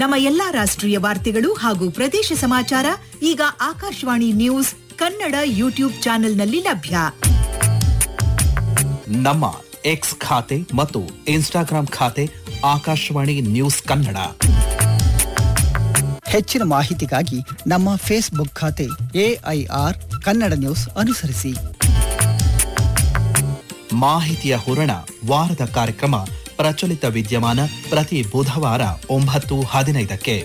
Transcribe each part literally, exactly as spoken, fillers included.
ನಮ್ಮ ಎಲ್ಲಾ ರಾಷ್ಟ್ರೀಯ ವಾರ್ತೆಗಳು ಹಾಗೂ ಪ್ರದೇಶ ಸಮಾಚಾರ ಈಗ ಆಕಾಶವಾಣಿ ನ್ಯೂಸ್ ಕನ್ನಡ ಯೂಟ್ಯೂಬ್ ಚಾನೆಲ್ನಲ್ಲಿ ಲಭ್ಯ. ನಮ್ಮ ಎಕ್ಸ್ ಖಾತೆ ಮತ್ತು ಇನ್ಸ್ಟಾಗ್ರಾಂ ಖಾತೆ ಆಕಾಶವಾಣಿ ನ್ಯೂಸ್ ಕನ್ನಡ. ಹೆಚ್ಚಿನ ಮಾಹಿತಿಗಾಗಿ ನಮ್ಮ ಫೇಸ್ಬುಕ್ ಖಾತೆ ಎಐಆರ್ ಕನ್ನಡ ನ್ಯೂಸ್ ಅನುಸರಿಸಿ. ಮಾಹಿತಿಯ ಹೂರಣ ವಾರದ ಕಾರ್ಯಕ್ರಮ ಪ್ರಚಲಿತ ವಿದ್ಯಮಾನ ಪ್ರತಿ ಬುಧವಾರ ಒಂಬತ್ತು ಹದಿನೈದಕ್ಕೆ.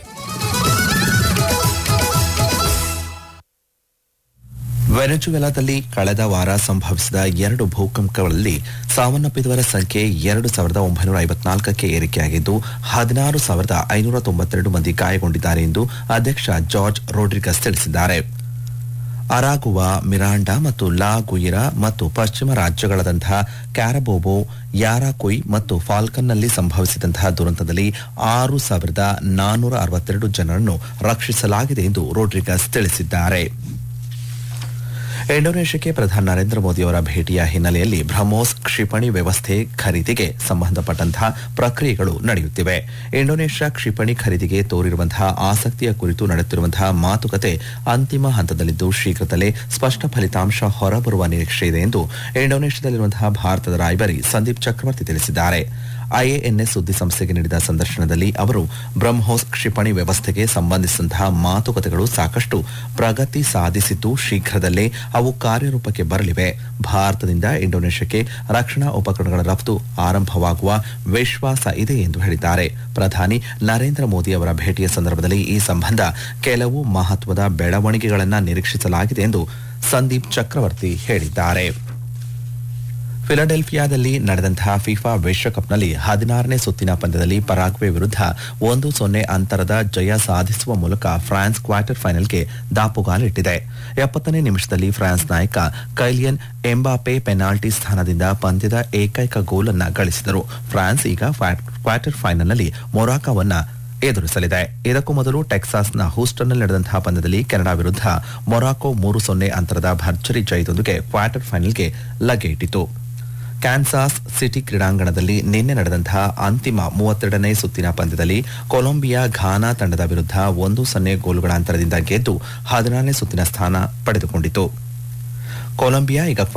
ವೆನೆಜುವೆಲಾದಲ್ಲಿ ಕಳೆದ ವಾರ ಸಂಭವಿಸಿದ ಎರಡು ಭೂಕಂಪಗಳಲ್ಲಿ ಸಾವನ್ನಪ್ಪಿದವರ ಸಂಖ್ಯೆ ಎರಡು ಸಾವಿರದ ಒಂಬೈನೂರ ಐವತ್ನಾಲ್ಕಕ್ಕೆ ಏರಿಕೆಯಾಗಿದ್ದು ಹದಿನಾರು ಸಾವಿರದ ಐನೂರ ತೊಂಬತ್ತೆರಡು ಮಂದಿ ಗಾಯಗೊಂಡಿದ್ದಾರೆ ಎಂದು ಅಧ್ಯಕ್ಷ ಜಾರ್ಜ್ ರೋಡ್ರಿಗಸ್ ತಿಳಿಸಿದ್ದಾರೆ. ಅರಾಗುವಾ, ಮಿರಾಂಡಾ ಮತ್ತು ಲಾ ಗುಯಿರಾ ಮತ್ತು ಪಶ್ಚಿಮ ರಾಜ್ಯಗಳಾದಂತಹ ಕ್ಯಾರಬೋಬೋ, ಯಾರಾಕುಯ್ ಮತ್ತು ಫಾಲ್ಕನ್ನಲ್ಲಿ ಸಂಭವಿಸಿದಂತಹ ದುರಂತದಲ್ಲಿ ಆರು ಸಾವಿರದ ನಾನ್ನೂರ ಅರವತ್ತೆರಡು ಜನರನ್ನು ರಕ್ಷಿಸಲಾಗಿದೆ ಎಂದು ರೋಡ್ರಿಗಸ್ ತಿಳಿಸಿದ್ದಾರೆ. ಇಂಡೋನೇಷ್ಯಾಕ್ಕೆ ಪ್ರಧಾನಿ ನರೇಂದ್ರ ಮೋದಿ ಅವರ ಭೇಟಿಯ ಹಿನ್ನೆಲೆಯಲ್ಲಿ ಬ್ರಹ್ಮೋಸ್ ಕ್ಷಿಪಣಿ ವ್ಯವಸ್ಥೆ ಖರೀದಿಗೆ ಸಂಬಂಧಪಟ್ಟಂತಹ ಪ್ರಕ್ರಿಯೆಗಳು ನಡೆಯುತ್ತಿವೆ. ಇಂಡೋನೇಷ್ಯಾ ಕ್ಷಿಪಣಿ ಖರೀದಿಗೆ ತೋರಿರುವಂತಹ ಆಸಕ್ತಿಯ ಕುರಿತು ನಡೆಯುತ್ತಿರುವಂತಹ ಮಾತುಕತೆ ಅಂತಿಮ ಹಂತದಲ್ಲಿದ್ದು ಶೀಘ್ರದಲ್ಲೇ ಸ್ಪಷ್ಟ ಫಲಿತಾಂಶ ಹೊರಬರುವ ನಿರೀಕ್ಷೆ ಇದೆ ಎಂದು ಇಂಡೋನೇಷ್ಯಾದಲ್ಲಿರುವಂತಹ ಭಾರತದ ರಾಯಭಾರಿ ಸಂದೀಪ್ ಚಕ್ರವರ್ತಿ ತಿಳಿಸಿದ್ದಾರೆ. ಐಎಎನ್ಎಸ್ ಸುದ್ದಿಸಂಸ್ಥೆಗೆ ನೀಡಿದ ಸಂದರ್ಶನದಲ್ಲಿ ಅವರು ಬ್ರಹ್ಮೋಸ್ ಕ್ಷಿಪಣಿ ವ್ಯವಸ್ಥೆಗೆ ಸಂಬಂಧಿಸಿದಂತಹ ಮಾತುಕತೆಗಳು ಸಾಕಷ್ಟು ಪ್ರಗತಿ ಸಾಧಿಸಿದ್ದು ಶೀಘ್ರದಲ್ಲೇ ಅವು ಕಾರ್ಯರೂಪಕ್ಕೆ ಬರಲಿವೆ. ಭಾರತದಿಂದ ಇಂಡೋನೇಷ್ಯಾಕ್ಕೆ ರಕ್ಷಣಾ ಉಪಕರಣಗಳ ರಫ್ತು ಆರಂಭವಾಗುವ ವಿಶ್ವಾಸ ಇದೆ ಎಂದು ಹೇಳಿದ್ದಾರೆ. ಪ್ರಧಾನಿ ನರೇಂದ್ರ ಮೋದಿ ಅವರ ಭೇಟಿಯ ಸಂದರ್ಭದಲ್ಲಿ ಈ ಸಂಬಂಧ ಕೆಲವು ಮಹತ್ವದ ಬೆಳವಣಿಗೆಗಳನ್ನು ನಿರೀಕ್ಷಿಸಲಾಗಿದೆ ಎಂದು ಸಂದೀಪ್ ಚಕ್ರವರ್ತಿ ಹೇಳಿದ್ದಾರೆ. ಫಿಲಡೆಲ್ಫಿಯಾದಲ್ಲಿ ನಡೆದಂತಹ ಫಿಫಾ ವಿಶ್ವಕಪ್ನಲ್ಲಿ ಹದಿನಾರನೇ ಸುತ್ತಿನ ಪಂದ್ಯದಲ್ಲಿ ಪರಾಗ್ವೆ ವಿರುದ್ಧ ಒಂದು ಸೊನ್ನೆ ಅಂತರದ ಜಯ ಸಾಧಿಸುವ ಮೂಲಕ ಫ್ರಾನ್ಸ್ ಕ್ವಾರ್ಟರ್ ಫೈನಲ್ಗೆ ದಾಪುಗಾಲಿಟ್ಟಿದೆ. ಎಪ್ಪತ್ತನೇ ನಿಮಿಷದಲ್ಲಿ ಫ್ರಾನ್ಸ್ ನಾಯಕ ಕೈಲಿಯನ್ ಎಂಬಾಪೆ ಪೆನಾಲ್ಟಿ ಸ್ಥಾನದಿಂದ ಪಂದ್ಯದ ಏಕೈಕ ಗೋಲನ್ನು ಗಳಿಸಿದರು. ಫ್ರಾನ್ಸ್ ಈಗ ಕ್ವಾರ್ಟರ್ ಫೈನಲ್ನಲ್ಲಿ ಮೊರಾಕೋವನ್ನ ಎದುರಿಸಲಿದೆ. ಇದಕ್ಕೂ ಮೊದಲು ಟೆಕ್ಸಾಸ್ನ ಹೂಸ್ಟನ್ನಲ್ಲಿ ನಡೆದಂತಹ ಪಂದ್ಯದಲ್ಲಿ ಕೆನಡಾ ವಿರುದ್ಧ ಮೊರಾಕೋ ಮೂರು ಸೊನ್ನೆ ಅಂತರದ ಭರ್ಜರಿ ಜಯದೊಂದಿಗೆ ಕ್ವಾರ್ಟರ್ ಫೈನಲ್ಗೆ ಲಗ್ಗೆ ಇಟ್ಟಿತು. ಕ್ಯಾನ್ಸಾಸ್ ಸಿಟಿ ಕ್ರೀಡಾಂಗಣದಲ್ಲಿ ನಿನ್ನೆ ನಡೆದಂತಹ ಅಂತಿಮ ಮೂವತ್ತೆರಡನೇ ಸುತ್ತಿನ ಪಂದ್ಯದಲ್ಲಿ ಕೊಲಂಬಿಯಾ ಘಾನಾ ತಂಡದ ವಿರುದ್ಧ ಒಂದು ಸೊನ್ನೆ ಗೋಲುಗಳ ಅಂತರದಿಂದ ಗೆದ್ದು ಹದಿನಾರನೇ ಸುತ್ತಿನ ಸ್ಥಾನ ಪಡೆದುಕೊಂಡಿತು. ಕೊಲಂಬಿಯಾ ಈಗ